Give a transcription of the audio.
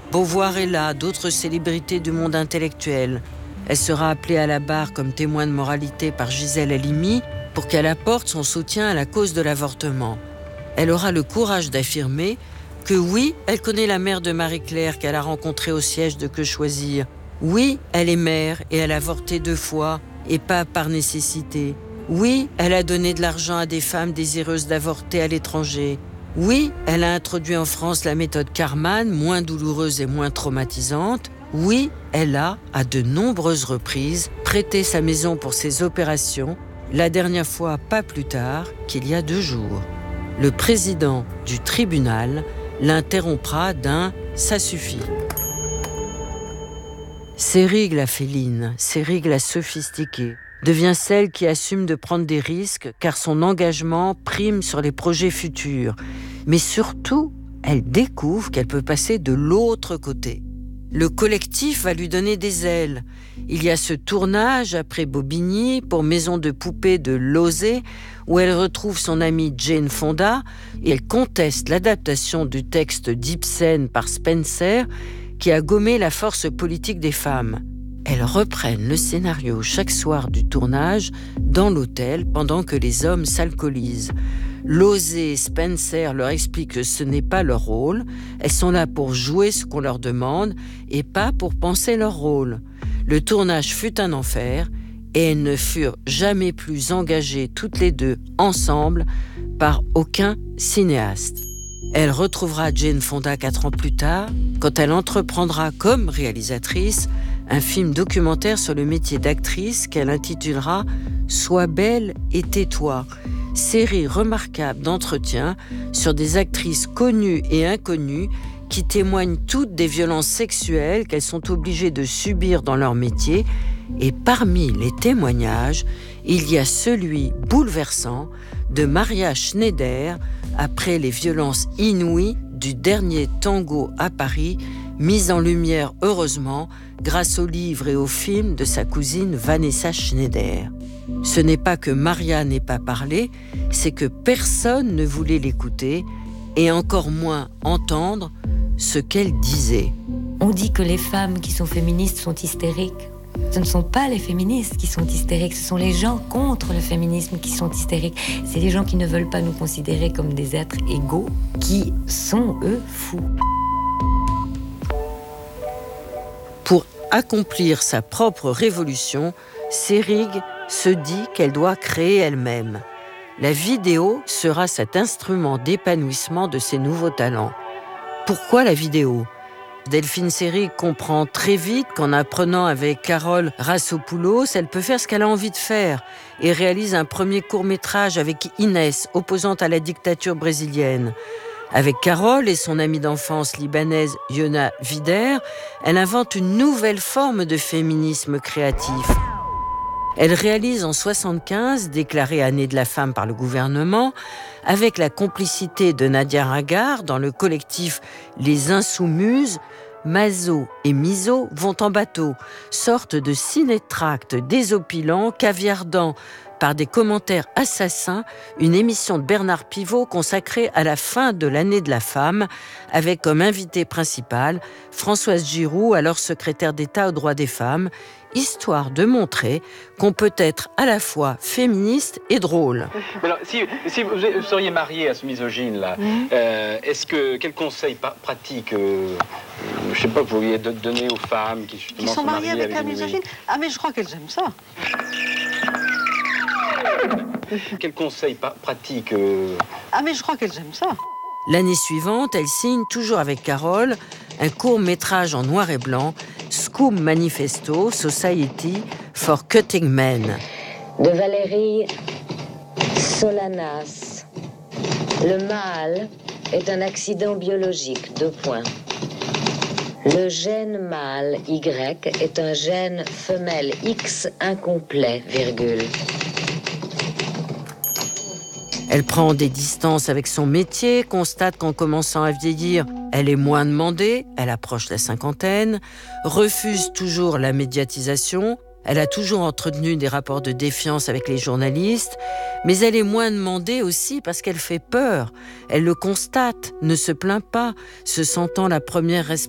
Beauvoir est là, d'autres célébrités du monde intellectuel. Elle sera appelée à la barre comme témoin de moralité par Gisèle Halimi pour qu'elle apporte son soutien à la cause de l'avortement. Elle aura le courage d'affirmer que oui, elle connaît la mère de Marie-Claire qu'elle a rencontrée au siège de Que Choisir. Oui, elle est mère et elle a avorté 2 fois et pas par nécessité. Oui, elle a donné de l'argent à des femmes désireuses d'avorter à l'étranger. Oui, elle a introduit en France la méthode Karman, moins douloureuse et moins traumatisante. Oui, elle a, à de nombreuses reprises, prêté sa maison pour ses opérations, la dernière fois pas plus tard qu'il y a 2 jours. Le président du tribunal l'interrompra d'un « ça suffit ». Sérig la féline, Sérig la sophistiquée, devient celle qui assume de prendre des risques car son engagement prime sur les projets futurs. Mais surtout, elle découvre qu'elle peut passer de l'autre côté. Le collectif va lui donner des ailes. Il y a ce tournage après Bobigny pour Maison de poupée de Lauzet où elle retrouve son amie Jane Fonda et elle conteste l'adaptation du texte d'Ibsen par Spencer qui a gommé la force politique des femmes. Elles reprennent le scénario chaque soir du tournage dans l'hôtel pendant que les hommes s'alcoolisent. Lauzet et Spencer leur expliquent que ce n'est pas leur rôle. Elles sont là pour jouer ce qu'on leur demande et pas pour penser leur rôle. Le tournage fut un enfer et elles ne furent jamais plus engagées toutes les deux ensemble par aucun cinéaste. Elle retrouvera Jane Fonda 4 ans plus tard quand elle entreprendra comme réalisatrice un film documentaire sur le métier d'actrice qu'elle intitulera « Sois belle et tais-toi », série remarquable d'entretiens sur des actrices connues et inconnues qui témoignent toutes des violences sexuelles qu'elles sont obligées de subir dans leur métier. Et parmi les témoignages, il y a celui bouleversant de Maria Schneider après les violences inouïes du dernier tango à Paris, mise en lumière heureusement grâce au livre et au film de sa cousine Vanessa Schneider. Ce n'est pas que Maria n'ait pas parlé, c'est que personne ne voulait l'écouter et encore moins entendre ce qu'elle disait. On dit que les femmes qui sont féministes sont hystériques. Ce ne sont pas les féministes qui sont hystériques, ce sont les gens contre le féminisme qui sont hystériques. C'est les gens qui ne veulent pas nous considérer comme des êtres égaux, qui sont, eux, fous. Pour accomplir sa propre révolution, Sérig se dit qu'elle doit créer elle-même. La vidéo sera cet instrument d'épanouissement de ses nouveaux talents. Pourquoi la vidéo ? Delphine Seyrig comprend très vite qu'en apprenant avec Carole Rassopoulos, elle peut faire ce qu'elle a envie de faire et réalise un premier court-métrage avec Inès, opposante à la dictature brésilienne. Avec Carole et son amie d'enfance libanaise Yona Vider, elle invente une nouvelle forme de féminisme créatif. Elle réalise en 1975, déclarée année de la femme par le gouvernement, avec la complicité de Nadia Ragar dans le collectif Les Insoumises, Mazo et Miso vont en bateau, sorte de ciné-tract désopilant, caviardant par des commentaires assassins, une émission de Bernard Pivot consacrée à la fin de l'année de la femme, avec comme invitée principale Françoise Giroud, alors secrétaire d'État aux droits des femmes, histoire de montrer qu'on peut être à la fois féministe et drôle. Alors, si vous seriez mariée à ce misogyne-là, quel conseil pratique, je sais pas, vous pourriez donner aux femmes qui justement sont mariées avec un misogyne? Ah, mais je crois qu'elles aiment ça. Quel conseil pratique Ah, mais je crois qu'elles aiment ça. L'année suivante, elle signe, toujours avec Carole, un court-métrage en noir et blanc, Scoop Manifesto, Society for Cutting Men. De Valérie Solanas. Le mâle est un accident biologique, 2 points. Le gène mâle Y est un gène femelle X incomplet, virgule. Elle prend des distances avec son métier, constate qu'en commençant à vieillir, elle est moins demandée, elle approche la cinquantaine, refuse toujours la médiatisation, elle a toujours entretenu des rapports de défiance avec les journalistes, mais elle est moins demandée aussi parce qu'elle fait peur. Elle le constate, ne se plaint pas, se sentant la première